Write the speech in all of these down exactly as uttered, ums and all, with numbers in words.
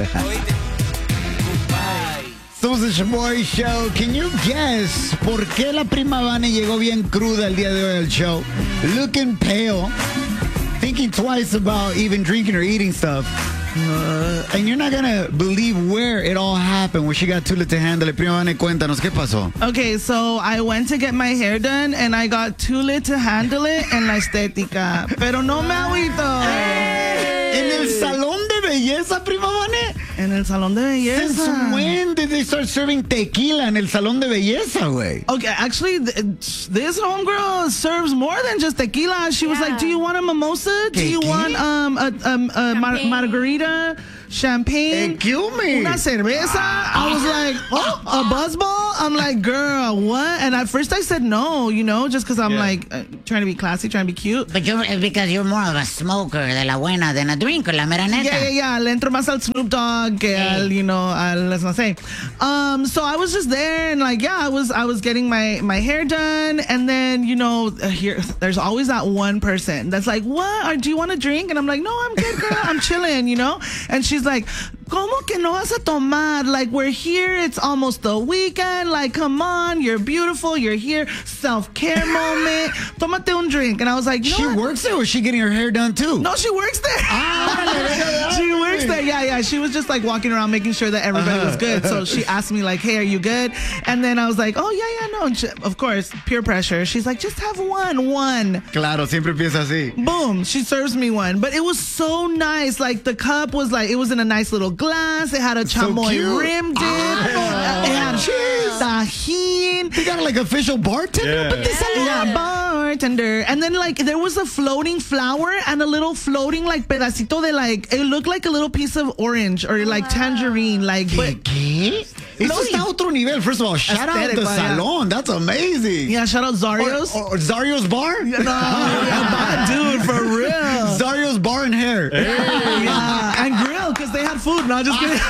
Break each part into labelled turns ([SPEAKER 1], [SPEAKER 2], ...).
[SPEAKER 1] Somos el Shaboy Show. Can you guess por qué la prima Vane llegó bien cruda el día de hoy al show? Looking pale. Thinking twice about even drinking or eating stuff. Uh, and you're not gonna believe where it all happened when she got too lit to handle it. Prima Vane, cuéntanos, ¿qué pasó?
[SPEAKER 2] Okay, so I went to get my hair done and I got too lit to handle it en la estética. Pero no me agüito.
[SPEAKER 1] En el salón de belleza, Prima Vane.
[SPEAKER 2] En el salón de belleza.
[SPEAKER 1] Since when did they start serving tequila en el salón de belleza, güey?
[SPEAKER 2] Okay, actually, th- this homegirl serves more than just tequila. She was
[SPEAKER 3] Yeah.
[SPEAKER 2] like, do you want a mimosa? Do you
[SPEAKER 1] ¿Qué?
[SPEAKER 2] want um, a, um, a mar-
[SPEAKER 3] Champagne.
[SPEAKER 2] margarita? Champagne?
[SPEAKER 1] Excuse me.
[SPEAKER 2] Una cerveza? I was like, oh, a buzzball? I'm like, girl, what? And at first I said no, you know, just because I'm
[SPEAKER 4] Yeah.
[SPEAKER 2] like uh, trying to be classy, trying to be cute.
[SPEAKER 5] But you're because you're more of a smoker de la buena than a drinker, la mera neta.
[SPEAKER 2] Yeah, yeah, yeah. Le entro más al Snoop Dogg que al, you know, al, let's not say. Um, so I was just there and like, yeah, I was, I was getting my, my hair done. And then, you know, uh, here, there's always that one person that's like, what? Or do you want a drink? And I'm like, no, I'm good, girl. I'm chilling, you know? And she's like, ¿cómo que no vas a tomar? Like, we're here. It's almost the weekend. Like, come on. You're beautiful. You're here. Self-care moment. Tómate un drink. And I was like, you know
[SPEAKER 1] She
[SPEAKER 2] what?
[SPEAKER 1] works there or is she getting her hair done too?
[SPEAKER 2] No, she works there. She works there. Yeah, yeah. She was just like walking around making sure that everybody was good. So she asked me like, hey, are you good? And then I was like, oh, yeah, yeah, no. And she, of course, peer pressure. She's like, just have one, one.
[SPEAKER 1] Claro, siempre empieza así.
[SPEAKER 2] Boom. She serves me one. But it was so nice. Like the cup was like, it was in a nice little glass. It had a
[SPEAKER 1] So
[SPEAKER 2] chamoy
[SPEAKER 1] cute.
[SPEAKER 2] rim dip.
[SPEAKER 1] Ah,
[SPEAKER 2] it had
[SPEAKER 1] cheese.
[SPEAKER 2] tajin.
[SPEAKER 1] They got like official bartender.
[SPEAKER 4] Yeah.
[SPEAKER 1] But this
[SPEAKER 2] Yeah, bartender. And then like there was a floating flower and a little floating like pedacito de like, it looked like a little piece of orange or like tangerine. Like, but
[SPEAKER 1] ¿Qué? Eso está a otro nivel. First of all, shout out
[SPEAKER 2] Aesthetic,
[SPEAKER 1] the
[SPEAKER 2] but yeah.
[SPEAKER 1] salon. That's amazing.
[SPEAKER 2] yeah, shout out
[SPEAKER 1] Or,
[SPEAKER 2] Zario's.
[SPEAKER 1] or Zario's Bar?
[SPEAKER 2] No, yeah, dude, for real.
[SPEAKER 1] Zario's Bar and Hair.
[SPEAKER 2] Yeah, and grill because they had food. No, just kidding.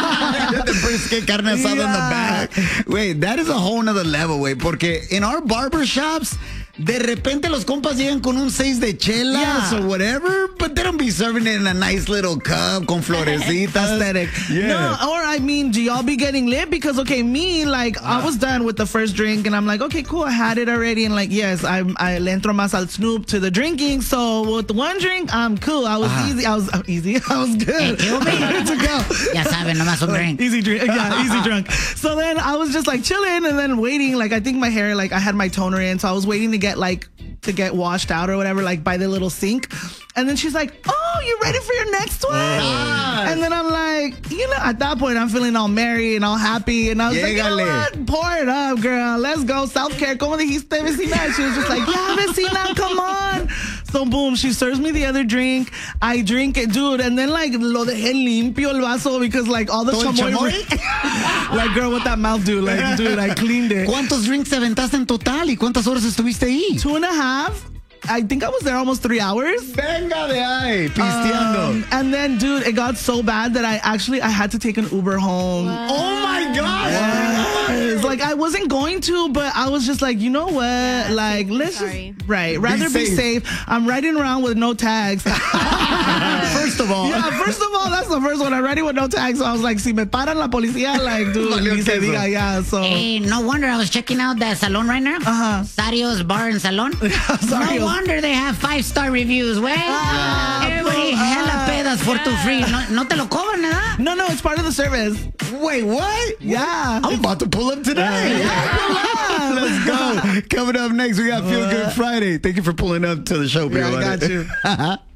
[SPEAKER 1] The brisket, carne asada in the
[SPEAKER 2] Yeah.
[SPEAKER 1] back. Wait, that is a whole nother level, wait. Porque in our barber shops, de repente los compas llegan con un seis de chelas
[SPEAKER 2] Yeah.
[SPEAKER 1] or whatever, but they don't be serving it in a nice little cup con florecitas.
[SPEAKER 2] Aesthetic.
[SPEAKER 1] Yeah.
[SPEAKER 2] No, or I mean, do y'all be getting lit? Because okay, me like I was done with the first drink, and I'm like, okay, cool, I had it already, and like, yes, I I le entro más al Snoop to the drinking. So with the one drink, I'm cool. I was easy. I was uh, easy. I was good.
[SPEAKER 5] Hey, you be-
[SPEAKER 2] Good to go.
[SPEAKER 5] Ya saben, nomás un drink.
[SPEAKER 2] Easy drink, yeah, easy drunk. So then I was just like chilling and then waiting. Like I think my hair, like I had my toner in, so I was waiting to get like to get washed out or whatever, like by the little sink. And then she's like, "Oh, you ready for your next one?" And then I'm like, you know, at that point I'm feeling all merry and all happy, and I was like, you know
[SPEAKER 1] Llégale.
[SPEAKER 2] what? Pour it up, girl. Let's go. Self care. Como dijiste, vecina? She was just like, yeah, vecina, come on. So boom, she serves me the other drink. I drink it, dude, and then like lo dejé limpio el vaso because like all the
[SPEAKER 1] ¿Todo el
[SPEAKER 2] chamoy.
[SPEAKER 1] chamoy?
[SPEAKER 2] Like, girl, what that mouth do? Like, dude, I cleaned it.
[SPEAKER 1] ¿Cuántos drinks te aventaste en total y cuántas horas estuviste ahí?
[SPEAKER 2] Two and a half. I think I was there almost three hours.
[SPEAKER 1] Venga de ahí, pisteando.
[SPEAKER 2] Um, and then, dude, it got so bad that I actually I had to take an Uber home.
[SPEAKER 1] Oh my gosh.
[SPEAKER 2] Yes. Like I wasn't going to, but I was just like, you know what?
[SPEAKER 3] Yeah,
[SPEAKER 2] like,
[SPEAKER 3] safe,
[SPEAKER 2] let's
[SPEAKER 3] sorry.
[SPEAKER 2] just right, rather be
[SPEAKER 1] safe.
[SPEAKER 2] safe. I'm riding around with no tags.
[SPEAKER 1] First of all.
[SPEAKER 2] Yeah, first of all, that's the first one. I'm riding with no tags. So I was like, si me paran la policía, like, dude,
[SPEAKER 1] Valió
[SPEAKER 2] ni se
[SPEAKER 1] queso.
[SPEAKER 2] diga, yeah. So
[SPEAKER 5] Hey, no wonder I was checking out that salon right now.
[SPEAKER 2] Uh-huh.
[SPEAKER 5] Sario's Bar and Salon.
[SPEAKER 2] Sario's.
[SPEAKER 5] No wonder they have five-star reviews, güey.
[SPEAKER 2] Ah,
[SPEAKER 5] Everybody
[SPEAKER 2] bro.
[SPEAKER 5] hella pedas for too free. No, no te lo cobran, ¿verdad?
[SPEAKER 2] no, no, it's part of the service.
[SPEAKER 1] Wait, what?
[SPEAKER 2] Yeah.
[SPEAKER 1] I'm about to pull up today. Let's go. Coming up next, we got Feel Good Friday. Thank you for pulling up to the show,
[SPEAKER 2] Yeah, I
[SPEAKER 1] people.
[SPEAKER 2] got you.